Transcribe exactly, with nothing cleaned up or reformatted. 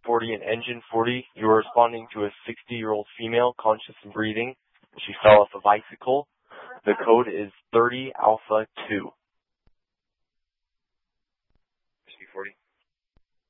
forty and engine forty. You are responding to a sixty-year-old female, conscious and breathing. She fell off a bicycle. The code is thirty Alpha two.